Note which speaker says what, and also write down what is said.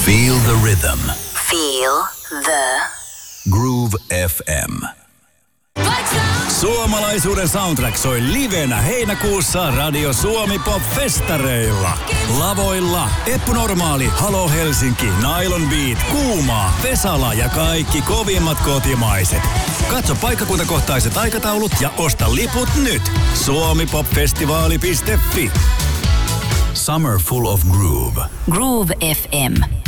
Speaker 1: Feel the rhythm.
Speaker 2: Feel the
Speaker 1: Groove FM. Suomalaisuuden soundtrack soi livenä heinäkuussa Radio Suomi Pop-festareilla. Lavoilla Eppu Normaali, Halo Helsinki, Nylon Beat, Kuumaa, Vesala ja kaikki kovimmat kotimaiset. Katso paikkakuntakohtaiset aikataulut ja osta liput nyt. suomipopfestivaali.fi. Summer full of groove.
Speaker 2: Groove FM.